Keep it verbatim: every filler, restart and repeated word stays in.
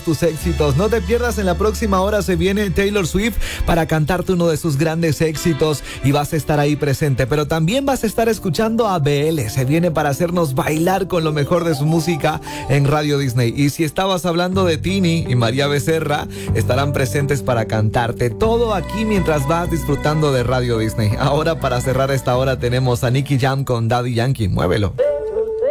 tus éxitos. No te pierdas, en la próxima hora se viene Taylor Swift para cantarte uno de sus grandes éxitos y vas a estar ahí presente. Pero también vas a estar escuchando a B L. Se viene para hacernos bailar con lo mejor de su música en Radio Disney. Y si estabas hablando de Tini y María Becerra, estarán presentes para cantarte. Todo aquí mientras vas disfrutando de Radio Disney. Ahora, para cerrar esta hora, tenemos a Nicky Jam con Daddy Yankee. Muévelo.